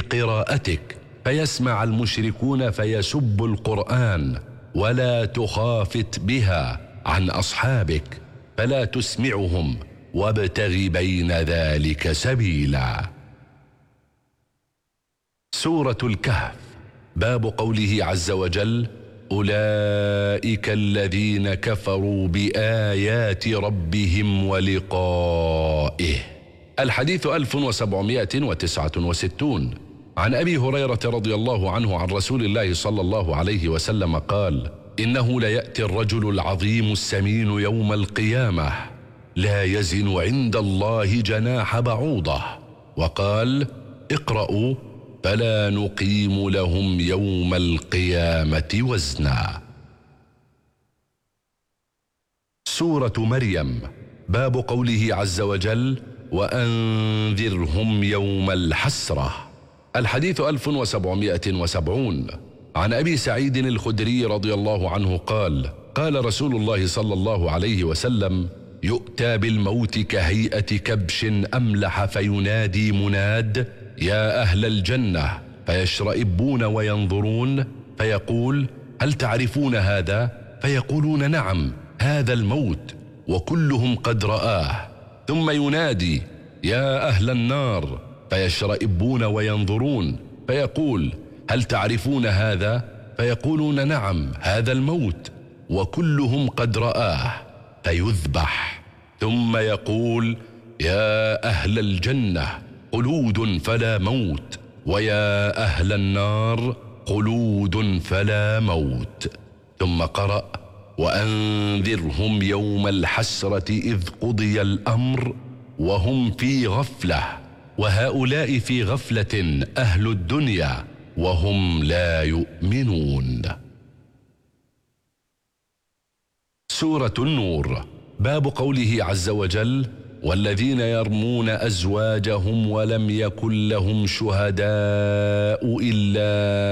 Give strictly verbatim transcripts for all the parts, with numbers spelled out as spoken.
قراءتك فيسمع المشركون فيسب القرآن، ولا تخافت بها عن أصحابك فلا تسمعهم، وابتغ بين ذلك سبيلا. سورة الكهف. باب قوله عز وجل: أولئك الذين كفروا بآيات ربهم ولقائه. الحديث ألف وسبعمائة وتسعة وستون. عن أبي هريرة رضي الله عنه عن رسول الله صلى الله عليه وسلم قال: إنه ليأتي الرجل العظيم السمين يوم القيامة لا يزن عند الله جناح بعوضة. وقال: اقرأوا فلا نقيم لهم يوم القيامة وزنا. سورة مريم. باب قوله عز وجل: وأنذرهم يوم الحسرة. الحديث ألف وسبعمائة وسبعون. عن أبي سعيد الخدري رضي الله عنه قال: قال رسول الله صلى الله عليه وسلم: يؤتى بالموت كهيئة كبش أملح فينادي مناد: يا أهل الجنة، فيشرئبون وينظرون فيقول: هل تعرفون هذا؟ فيقولون: نعم، هذا الموت، وكلهم قد رآه. ثم ينادي: يا أهل النار، فيشرئبون وينظرون فيقول: هل تعرفون هذا؟ فيقولون: نعم، هذا الموت، وكلهم قد رآه. فيذبح. ثم يقول: يا أهل الجنة، خلود فلا موت، ويا أهل النار، خلود فلا موت. ثم قرأ: وأنذرهم يوم الحسرة إذ قضي الأمر وهم في غفلة، وهؤلاء في غفلة أهل الدنيا وهم لا يؤمنون. سورة النور. باب قوله عز وجل: والذين يرمون أزواجهم ولم يكن لهم شهداء إلا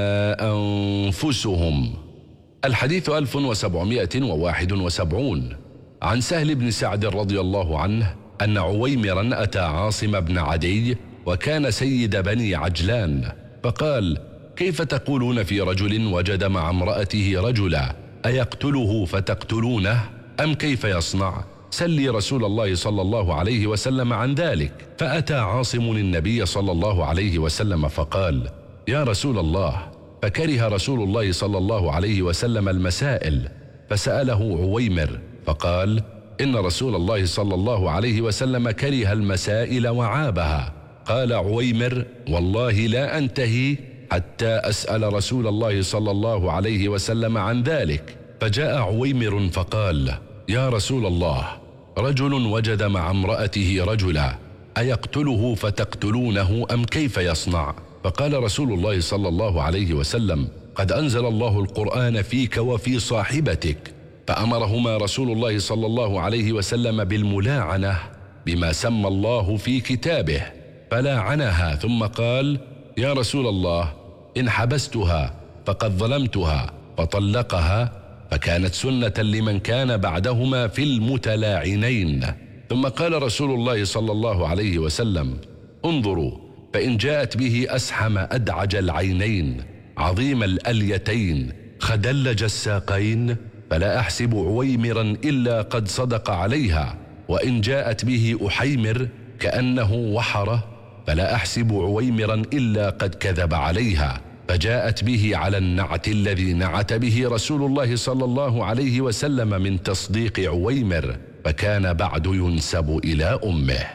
أنفسهم. الحديث ألف وسبعمائة وواحد وسبعون. عن سهل بن سعد رضي الله عنه أن عويمرا أتى عاصم بن عدي وكان سيد بني عجلان، فقال: كيف تقولون في رجل وجد مع امرأته رجلا، أيقتله فتقتلونه أم كيف يصنع؟ سلي رسول الله صلى الله عليه وسلم عن ذلك. فأتى عاصم النبي صلى الله عليه وسلم فقال: يا رسول الله. فكره رسول الله صلى الله عليه وسلم المسائل، فسأله عويمر فقال: إن رسول الله صلى الله عليه وسلم كره المسائل وعابها. قال عويمر: والله لا أنتهي حتى أسأل رسول الله صلى الله عليه وسلم عن ذلك. فجاء عويمر فقال: يا رسول الله، رجل وجد مع امرأته رجلا، أيقتله فتقتلونه أم كيف يصنع؟ فقال رسول الله صلى الله عليه وسلم: قد أنزل الله القرآن فيك وفي صاحبتك. فأمرهما رسول الله صلى الله عليه وسلم بالملاعنة بما سمى الله في كتابه، فلاعنها. ثم قال: يا رسول الله، إن حبستها فقد ظلمتها، فطلقها، فكانت سنة لمن كان بعدهما في المتلاعنين. ثم قال رسول الله صلى الله عليه وسلم: انظروا، فإن جاءت به أسحم أدعج العينين عظيم الأليتين خدلج الساقين فلا أحسب عويمرا إلا قد صدق عليها، وإن جاءت به أحيمر كأنه وحره فلا أحسب عويمرا إلا قد كذب عليها. فجاءت به على النعت الذي نعت به رسول الله صلى الله عليه وسلم من تصديق عويمر، فكان بعد ينسب إلى أمه.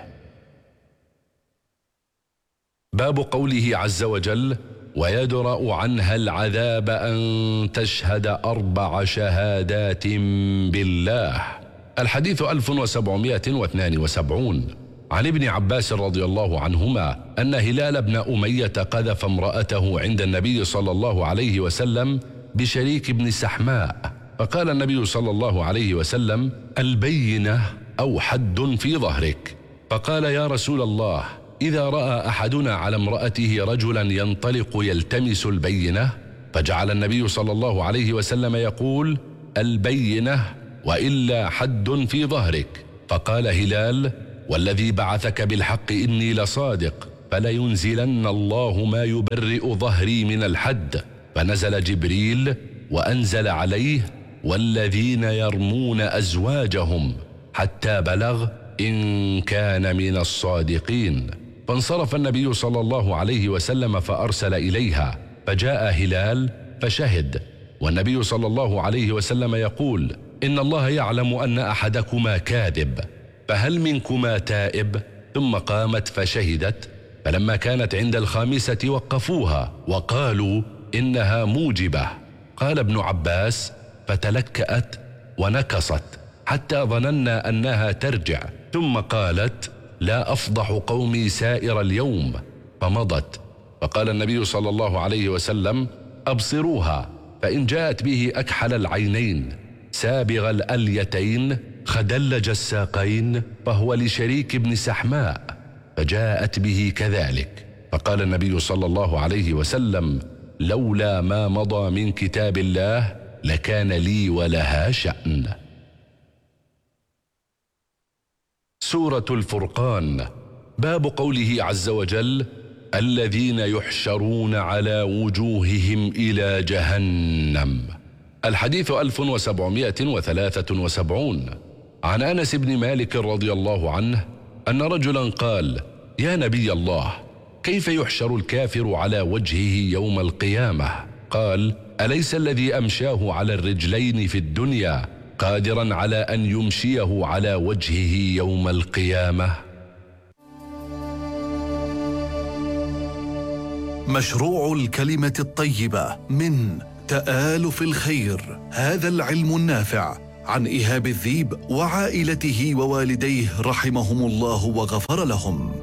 باب قوله عز وجل: ويدرأ عنها العذاب أن تشهد أربع شهادات بالله. الحديث ألف وسبعمائة واثنان وسبعون. عن ابن عباس رضي الله عنهما أن هلال بن أمية قذف امرأته عند النبي صلى الله عليه وسلم بشريك بن سحماء، فقال النبي صلى الله عليه وسلم: البينة أو حد في ظهرك. فقال: يا رسول الله، إذا رأى أحدنا على امرأته رجلا ينطلق يلتمس البينة؟ فجعل النبي صلى الله عليه وسلم يقول: البينة وإلا حد في ظهرك. فقال هلال: والذي بعثك بالحق إني لصادق، فلينزلن الله ما يبرئ ظهري من الحد. فنزل جبريل وأنزل عليه والذين يرمون أزواجهم حتى بلغ إن كان من الصادقين. فانصرف النبي صلى الله عليه وسلم فأرسل إليها، فجاء هلال فشهد، والنبي صلى الله عليه وسلم يقول: إن الله يعلم أن أحدكما كاذب، فهل منكما تائب؟ ثم قامت فشهدت، فلما كانت عند الخامسة وقفوها وقالوا إنها موجبة. قال ابن عباس: فتلكأت ونكصت حتى ظننا أنها ترجع، ثم قالت: لا أفضح قومي سائر اليوم، فمضت. فقال النبي صلى الله عليه وسلم: أبصروها، فإن جاءت به أكحل العينين سابغ الأليتين خدلج الساقين فهو لشريك بن سحماء، فجاءت به كذلك. فقال النبي صلى الله عليه وسلم: لولا ما مضى من كتاب الله لكان لي ولها شأن. سورة الفرقان. باب قوله عز وجل: الذين يحشرون على وجوههم إلى جهنم. الحديث ألف وسبعمائة وثلاثة وسبعون. عن أنس بن مالك رضي الله عنه أن رجلا قال: يا نبي الله، كيف يحشر الكافر على وجهه يوم القيامة؟ قال: أليس الذي أمشاه على الرجلين في الدنيا قادرا على أن يمشيه على وجهه يوم القيامة؟ مشروع الكلمة الطيبة من تآلف الخير، هذا العلم النافع، عن إيهاب الذيب وعائلته ووالديه رحمهم الله وغفر لهم.